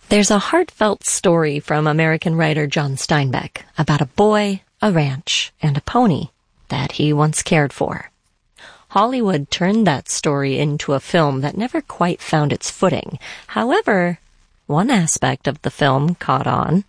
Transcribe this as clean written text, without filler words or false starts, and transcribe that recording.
There's a heartfelt story from American writer John Steinbeck about a boy, a ranch, and a pony that he once cared for. Hollywood turned that story into a film that never quite found its footing. However, one aspect of the film caught on.